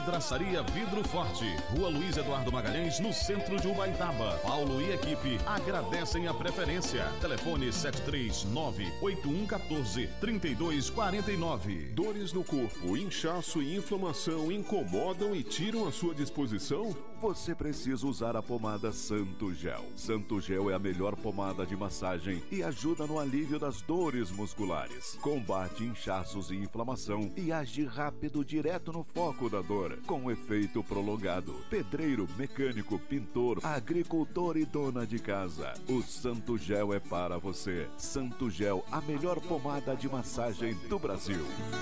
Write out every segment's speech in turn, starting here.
Vidraçaria Vidro Forte, Rua Luiz Eduardo Magalhães, no centro de Ubaitaba. Paulo e equipe agradecem a preferência. Telefone 739-8114-3249. Dores no corpo, inchaço e inflamação incomodam e tiram a sua disposição? Você precisa usar a pomada Santo Gel. Santo Gel é a melhor pomada de massagem e ajuda no alívio das dores musculares. Combate inchaços e inflamação e age rápido direto no foco da dor, com efeito prolongado. Pedreiro, mecânico, pintor, agricultor e dona de casa. O Santo Gel é para você. Santo Gel, a melhor pomada de massagem do Brasil.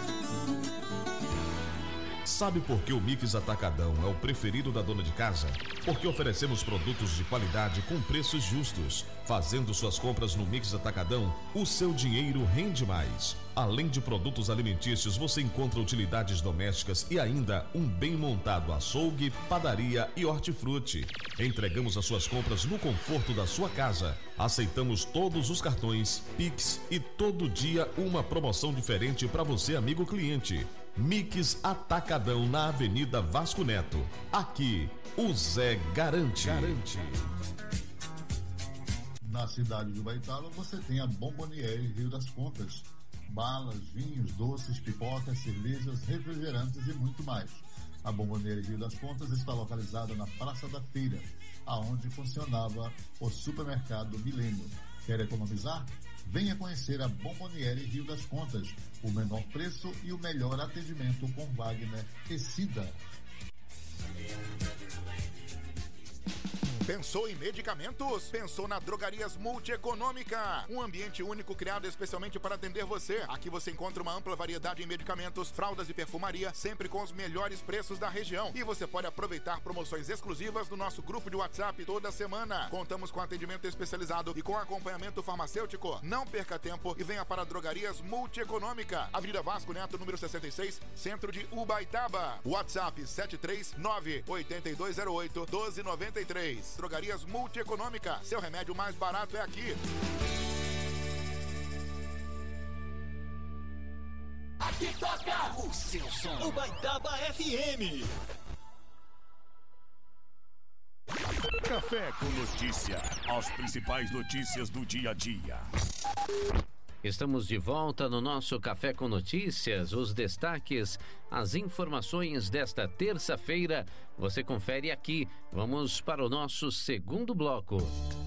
Sabe por que o Mix Atacadão é o preferido da dona de casa? Porque oferecemos produtos de qualidade com preços justos. Fazendo suas compras no Mix Atacadão, o seu dinheiro rende mais. Além de produtos alimentícios, você encontra utilidades domésticas e ainda um bem montado açougue, padaria e hortifruti. Entregamos as suas compras no conforto da sua casa. Aceitamos todos os cartões, Pix e todo dia uma promoção diferente para você, amigo cliente. Mix Atacadão na Avenida Vasco Neto. Aqui, o Zé garante. Na cidade de Ubaitaba você tem a Bomboniere Rio das Contas. Balas, vinhos, doces, pipocas, cervejas, refrigerantes e muito mais. A Bomboniere Rio das Contas está localizada na Praça da Feira, aonde funcionava o supermercado Milênio. Quer economizar? Venha conhecer a Bomboniere Rio das Contas, o menor preço e o melhor atendimento com Wagner Tecida. Pensou em medicamentos? Pensou na Drogarias Multieconômica, um ambiente único criado especialmente para atender você. Aqui você encontra uma ampla variedade em medicamentos, fraldas e perfumaria, sempre com os melhores preços da região. E você pode aproveitar promoções exclusivas do nosso grupo de WhatsApp toda semana. Contamos com atendimento especializado e com acompanhamento farmacêutico. Não perca tempo e venha para a Drogarias Multieconômica, Avenida Vasco Neto, número 66, centro de Ubaitaba. WhatsApp 739-8208-1293. Drogarias Multieconômica, seu remédio mais barato é aqui. Aqui toca o seu som, Ubaitaba FM. Café com notícia, as principais notícias do dia a dia. Estamos de volta no nosso Café com Notícias. Os destaques, as informações desta terça-feira, você confere aqui. Vamos para o nosso segundo bloco.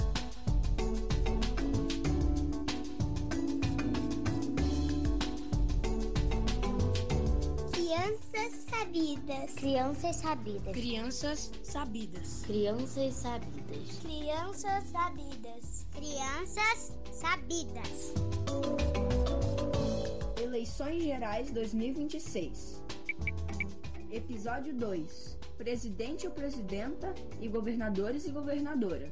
Crianças sabidas. Crianças sabidas. Crianças sabidas. Crianças sabidas. Crianças sabidas. Crianças sabidas. Eleições Gerais 2026. Episódio 2. Presidente ou presidenta e governadores e governadoras.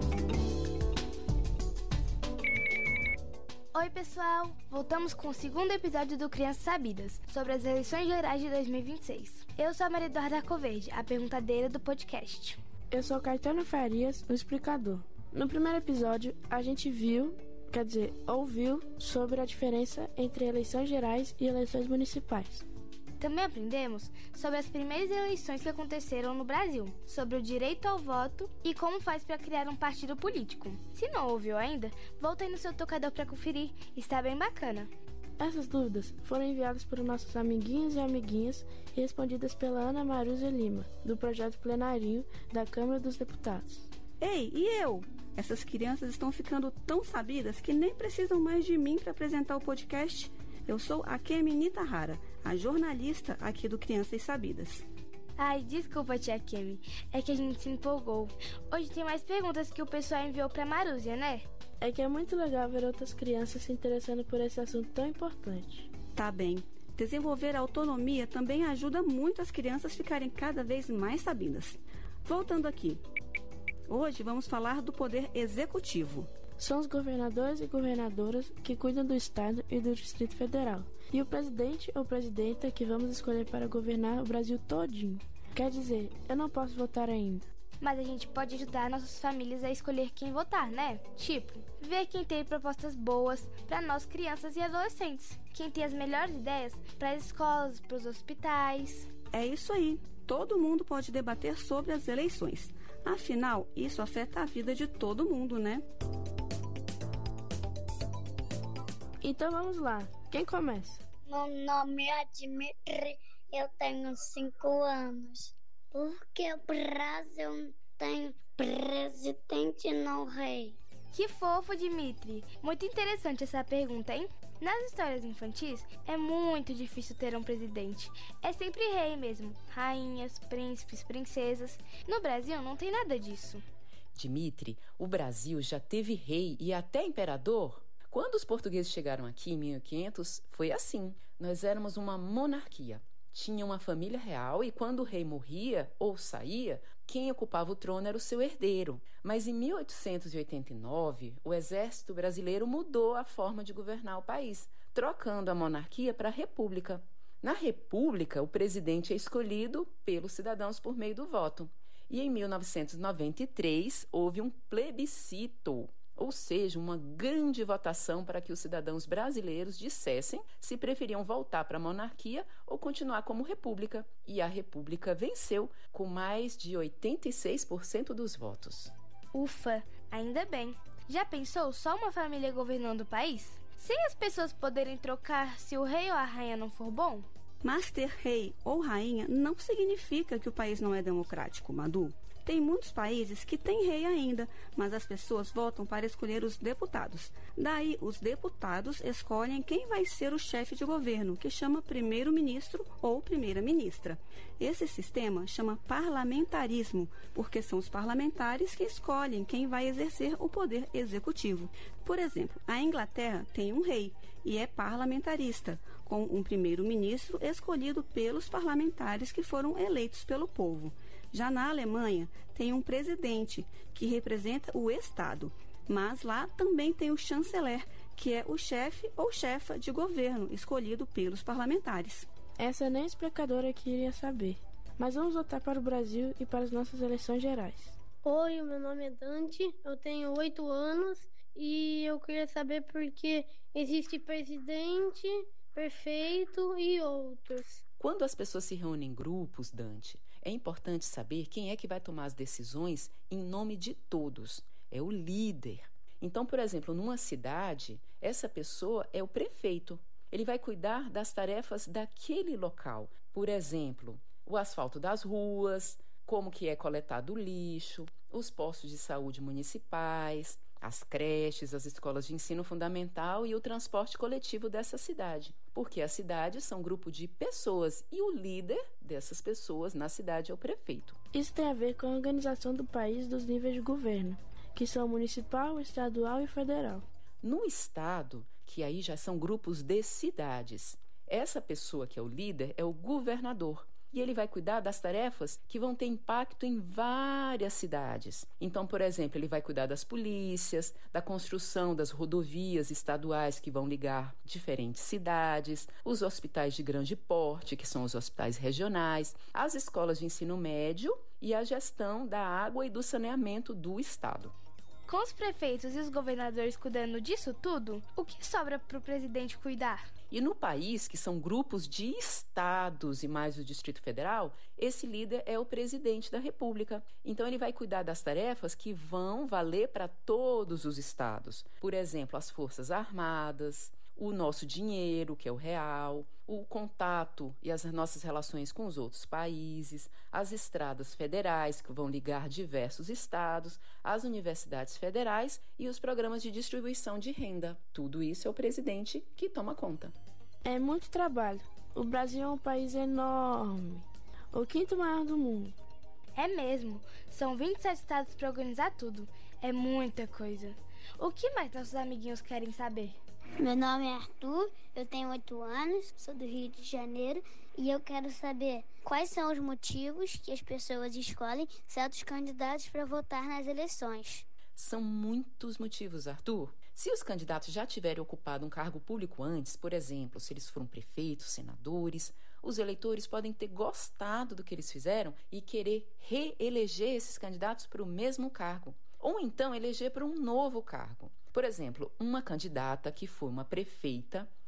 Oi pessoal, voltamos com o segundo episódio do Crianças Sabidas, sobre as eleições gerais de 2026. Eu sou a Maria Eduarda Arcoverde, a perguntadeira do podcast. Eu sou Caetano Farias, o explicador. No primeiro episódio, a gente ouviu sobre a diferença entre eleições gerais e eleições municipais. Também aprendemos sobre as primeiras eleições que aconteceram no Brasil, sobre o direito ao voto e como faz para criar um partido político. Se não ouviu ainda, volta aí no seu tocador para conferir, está bem bacana. Essas dúvidas foram enviadas por nossos amiguinhos e amiguinhas e respondidas pela Ana Marúzia Lima, do Projeto Plenário da Câmara dos Deputados. Ei, e eu? Essas crianças estão ficando tão sabidas que nem precisam mais de mim para apresentar o podcast. Eu sou a Kemi Nitahara, a jornalista aqui do Crianças Sabidas. Ai, desculpa, tia Kemi, é que a gente se empolgou. Hoje tem mais perguntas que o pessoal enviou pra Marúzia, né? É que é muito legal ver outras crianças se interessando por esse assunto tão importante. Tá bem. Desenvolver a autonomia também ajuda muito as crianças a ficarem cada vez mais sabidas. Voltando aqui. Hoje vamos falar do poder executivo. São os governadores e governadoras que cuidam do Estado e do Distrito Federal. E o presidente ou presidenta que vamos escolher para governar o Brasil todinho. Quer dizer, eu não posso votar ainda. Mas a gente pode ajudar nossas famílias a escolher quem votar, né? Tipo, ver quem tem propostas boas para nós crianças e adolescentes. Quem tem as melhores ideias para as escolas, para os hospitais. É isso aí. Todo mundo pode debater sobre as eleições. Afinal, isso afeta a vida de todo mundo, né? Então vamos lá. Quem começa? Meu nome é Dimitri, eu tenho 5 anos. Por que o Brasil tem presidente e não rei? Que fofo, Dimitri. Muito interessante essa pergunta, hein? Nas histórias infantis, é muito difícil ter um presidente. É sempre rei mesmo. Rainhas, príncipes, princesas. No Brasil, não tem nada disso. Dimitri, o Brasil já teve rei e até imperador. Quando os portugueses chegaram aqui em 1500, foi assim. Nós éramos uma monarquia. Tinha uma família real e quando o rei morria ou saía, quem ocupava o trono era o seu herdeiro. Mas em 1889, o exército brasileiro mudou a forma de governar o país, trocando a monarquia para a república. Na república, o presidente é escolhido pelos cidadãos por meio do voto. E em 1993, houve um plebiscito, ou seja, uma grande votação para que os cidadãos brasileiros dissessem se preferiam voltar para a monarquia ou continuar como república. E a república venceu com mais de 86% dos votos. Ufa, ainda bem. Já pensou só uma família governando o país? Sem as pessoas poderem trocar se o rei ou a rainha não for bom? Mas ter rei ou rainha não significa que o país não é democrático, Madu. Tem muitos países que têm rei ainda, mas as pessoas votam para escolher os deputados. Daí, os deputados escolhem quem vai ser o chefe de governo, que chama primeiro-ministro ou primeira-ministra. Esse sistema chama parlamentarismo, porque são os parlamentares que escolhem quem vai exercer o poder executivo. Por exemplo, a Inglaterra tem um rei e é parlamentarista, com um primeiro-ministro escolhido pelos parlamentares que foram eleitos pelo povo. Já na Alemanha, tem um presidente, que representa o Estado, mas lá também tem o chanceler, que é o chefe ou chefa de governo, escolhido pelos parlamentares. Essa nem a explicadora queria saber. Mas vamos voltar para o Brasil e para as nossas eleições gerais. Oi, meu nome é Dante, eu tenho 8 anos e eu queria saber por que existe presidente, prefeito e outros. Quando as pessoas se reúnem em grupos, Dante, é importante saber quem é que vai tomar as decisões em nome de todos. É o líder. Então, por exemplo, numa cidade, essa pessoa é o prefeito. Ele vai cuidar das tarefas daquele local. Por exemplo, o asfalto das ruas, como que é coletado o lixo, os postos de saúde municipais, as creches, as escolas de ensino fundamental e o transporte coletivo dessa cidade. Porque as cidades são um grupo de pessoas e o líder dessas pessoas na cidade é o prefeito. Isso tem a ver com a organização do país dos níveis de governo, que são municipal, estadual e federal. No estado, que aí já são grupos de cidades, essa pessoa que é o líder é o governador. E ele vai cuidar das tarefas que vão ter impacto em várias cidades. Então, por exemplo, ele vai cuidar das polícias, da construção das rodovias estaduais que vão ligar diferentes cidades, os hospitais de grande porte, que são os hospitais regionais, as escolas de ensino médio e a gestão da água e do saneamento do estado. Com os prefeitos e os governadores cuidando disso tudo, o que sobra para o presidente cuidar? E no país, que são grupos de estados e mais o Distrito Federal, esse líder é o presidente da República. Então, ele vai cuidar das tarefas que vão valer para todos os estados. Por exemplo, as Forças Armadas, o nosso dinheiro, que é o real, o contato e as nossas relações com os outros países, as estradas federais, que vão ligar diversos estados, as universidades federais e os programas de distribuição de renda. Tudo isso é o presidente que toma conta. É muito trabalho. O Brasil é um país enorme, o 5º maior do mundo. É mesmo. São 27 estados para organizar tudo. É muita coisa. O que mais nossos amiguinhos querem saber? Meu nome é Arthur, eu tenho 8 anos, sou do Rio de Janeiro e eu quero saber quais são os motivos que as pessoas escolhem certos candidatos para votar nas eleições. São muitos motivos, Arthur. Se os candidatos já tiverem ocupado um cargo público antes, por exemplo, se eles foram prefeitos, senadores, os eleitores podem ter gostado do que eles fizeram e querer reeleger esses candidatos para o mesmo cargo. Ou então eleger para um novo cargo. Por exemplo, uma candidata que foi uma prefeita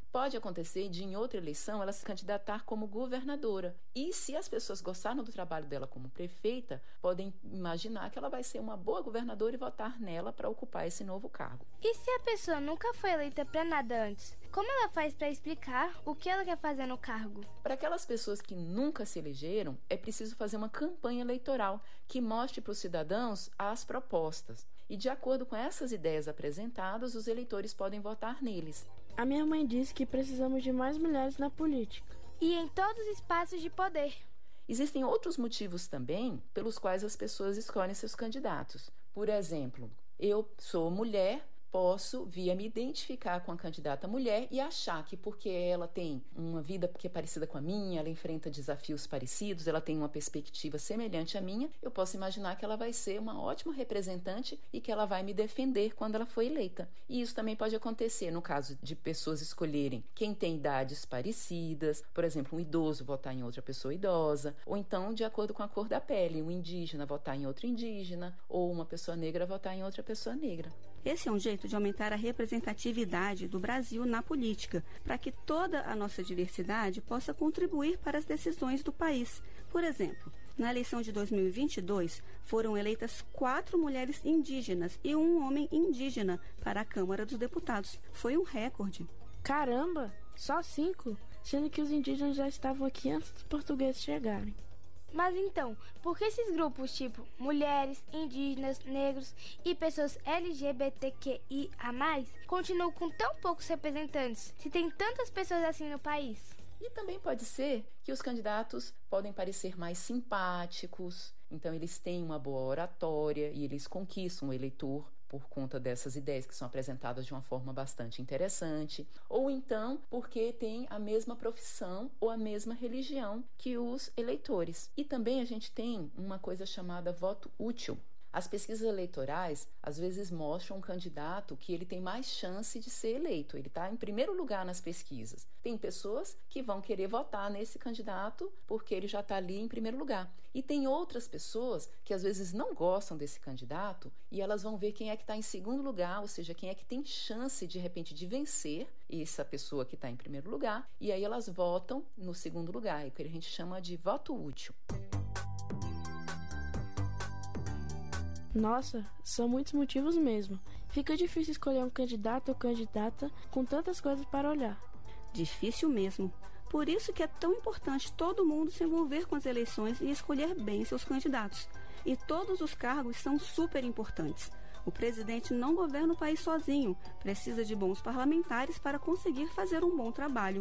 Pode acontecer de, em outra eleição, ela se candidatar como governadora. E se as pessoas gostaram do trabalho dela como prefeita, podem imaginar que ela vai ser uma boa governadora e votar nela para ocupar esse novo cargo. E se a pessoa nunca foi eleita para nada antes? Como ela faz para explicar o que ela quer fazer no cargo? Para aquelas pessoas que nunca se elegeram, é preciso fazer uma campanha eleitoral que mostre para os cidadãos as propostas. E de acordo com essas ideias apresentadas, os eleitores podem votar neles. A minha mãe disse que precisamos de mais mulheres na política. E em todos os espaços de poder. Existem outros motivos também pelos quais as pessoas escolhem seus candidatos. Por exemplo, eu sou mulher, posso vir a me identificar com a candidata mulher e achar que porque ela tem uma vida que é parecida com a minha, ela enfrenta desafios parecidos, ela tem uma perspectiva semelhante à minha, eu posso imaginar que ela vai ser uma ótima representante e que ela vai me defender quando ela for eleita. E isso também pode acontecer no caso de pessoas escolherem quem tem idades parecidas, por exemplo, um idoso votar em outra pessoa idosa, ou então, de acordo com a cor da pele, um indígena votar em outro indígena, ou uma pessoa negra votar em outra pessoa negra. Esse é um jeito de aumentar a representatividade do Brasil na política, para que toda a nossa diversidade possa contribuir para as decisões do país. Por exemplo, na eleição de 2022, foram eleitas 4 mulheres indígenas e 1 homem indígena para a Câmara dos Deputados. Foi um recorde. Caramba! Só 5? Sendo que os indígenas já estavam aqui antes dos portugueses chegarem. Mas então, por que esses grupos tipo mulheres, indígenas, negros e pessoas LGBTQIA+, continuam com tão poucos representantes, se tem tantas pessoas assim no país? E também pode ser que os candidatos podem parecer mais simpáticos, então eles têm uma boa oratória e eles conquistam o eleitor por conta dessas ideias que são apresentadas de uma forma bastante interessante, ou então porque tem a mesma profissão ou a mesma religião que os eleitores. E também a gente tem uma coisa chamada voto útil. As pesquisas eleitorais, às vezes, mostram um candidato que ele tem mais chance de ser eleito. Ele está em primeiro lugar nas pesquisas. Tem pessoas que vão querer votar nesse candidato porque ele já está ali em primeiro lugar. E tem outras pessoas que, às vezes, não gostam desse candidato e elas vão ver quem é que está em segundo lugar, ou seja, quem é que tem chance, de repente, de vencer essa pessoa que está em primeiro lugar. E aí elas votam no segundo lugar, é o que a gente chama de voto útil. Nossa, são muitos motivos mesmo. Fica difícil escolher um candidato ou candidata com tantas coisas para olhar. Difícil mesmo. Por isso que é tão importante todo mundo se envolver com as eleições e escolher bem seus candidatos. E todos os cargos são super importantes. O presidente não governa o país sozinho, precisa de bons parlamentares para conseguir fazer um bom trabalho.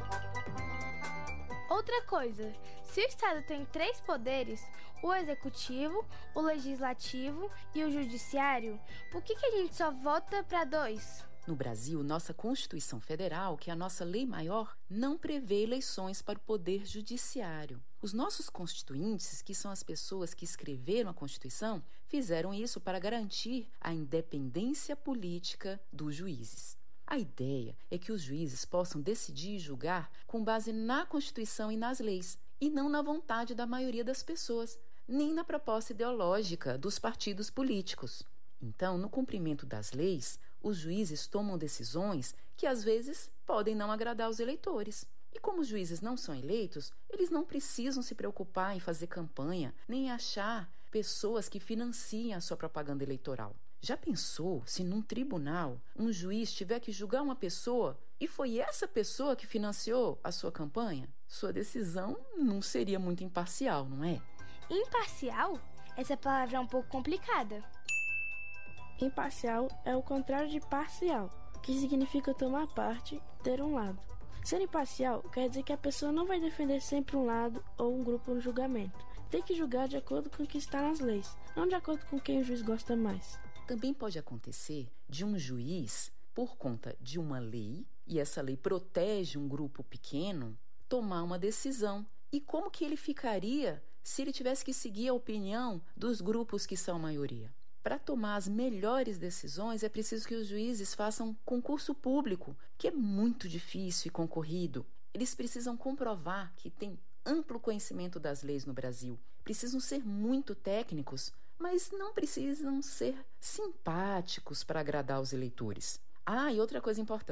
Outra coisa, se o Estado tem 3 poderes, o Executivo, o Legislativo e o Judiciário, por que a gente só vota para 2? No Brasil, nossa Constituição Federal, que é a nossa lei maior, não prevê eleições para o Poder Judiciário. Os nossos constituintes, que são as pessoas que escreveram a Constituição, fizeram isso para garantir a independência política dos juízes. A ideia é que os juízes possam decidir e julgar com base na Constituição e nas leis, e não na vontade da maioria das pessoas, nem na proposta ideológica dos partidos políticos. Então, no cumprimento das leis, os juízes tomam decisões que, às vezes, podem não agradar os eleitores. E como os juízes não são eleitos, eles não precisam se preocupar em fazer campanha, nem achar pessoas que financiem a sua propaganda eleitoral. Já pensou se num tribunal um juiz tiver que julgar uma pessoa e foi essa pessoa que financiou a sua campanha? Sua decisão não seria muito imparcial, não é? Imparcial? Essa palavra é um pouco complicada. Imparcial é o contrário de parcial, que significa tomar parte, ter um lado. Ser imparcial quer dizer que a pessoa não vai defender sempre um lado ou um grupo no julgamento. Tem que julgar de acordo com o que está nas leis, não de acordo com quem o juiz gosta mais. Também pode acontecer de um juiz, por conta de uma lei, e essa lei protege um grupo pequeno, tomar uma decisão. E como que ele ficaria se ele tivesse que seguir a opinião dos grupos que são a maioria? Para tomar as melhores decisões, é preciso que os juízes façam concurso público, que é muito difícil e concorrido. Eles precisam comprovar que têm amplo conhecimento das leis no Brasil. Precisam ser muito técnicos, mas não precisam ser simpáticos para agradar os eleitores. Ah, e outra coisa importante.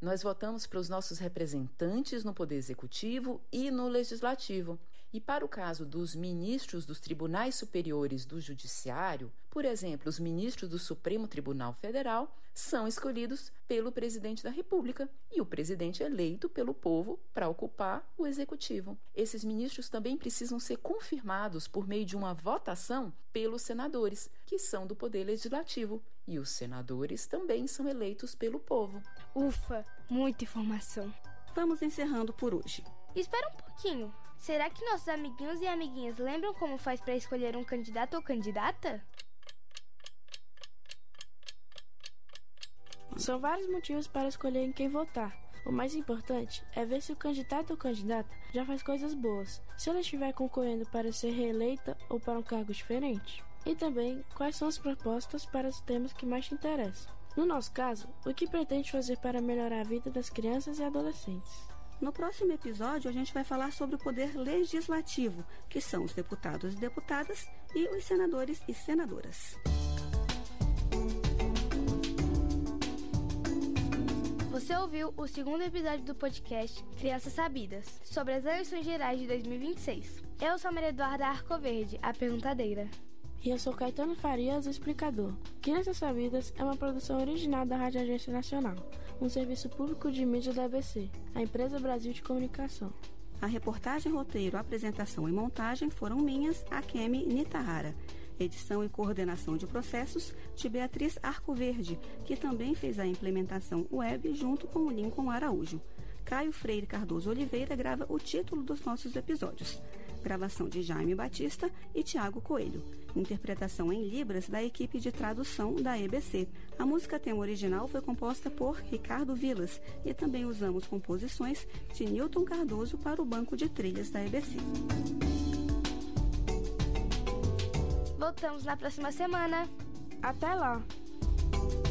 Nós votamos para os nossos representantes no Poder Executivo e no Legislativo. E para o caso dos ministros dos Tribunais Superiores do Judiciário, por exemplo, os ministros do Supremo Tribunal Federal, são escolhidos pelo presidente da República e o presidente é eleito pelo povo para ocupar o executivo. Esses ministros também precisam ser confirmados por meio de uma votação pelos senadores, que são do Poder Legislativo. E os senadores também são eleitos pelo povo. Ufa, muita informação. Vamos encerrando por hoje. Espera um pouquinho. Será que nossos amiguinhos e amiguinhas lembram como faz para escolher um candidato ou candidata? São vários motivos para escolher em quem votar. O mais importante é ver se o candidato ou candidata já faz coisas boas, se ela estiver concorrendo para ser reeleita ou para um cargo diferente. E também quais são as propostas para os temas que mais te interessam. No nosso caso, o que pretende fazer para melhorar a vida das crianças e adolescentes. No próximo episódio, a gente vai falar sobre o poder legislativo, que são os deputados e deputadas e os senadores e senadoras. Você ouviu o segundo episódio do podcast Crianças Sabidas, sobre as eleições gerais de 2026. Eu sou a Maria Eduarda Arcoverde, a perguntadeira. E eu sou Caetano Farias, o explicador. Crianças Sabidas é uma produção original da Rádio Agência Nacional, um serviço público de mídia da ABC, a Empresa Brasil de Comunicação. A reportagem, roteiro, apresentação e montagem foram minhas, Akemi Nitahara. Edição e coordenação de processos de Beatriz Arcoverde, que também fez a implementação web junto com o Lincoln Araújo. Caio Freire Cardoso Oliveira grava o título dos nossos episódios. Gravação de Jaime Batista e Tiago Coelho. Interpretação em Libras da equipe de tradução da EBC. A música tema original foi composta por Ricardo Vilas e também usamos composições de Newton Cardoso para o banco de trilhas da EBC. Voltamos na próxima semana. Até lá!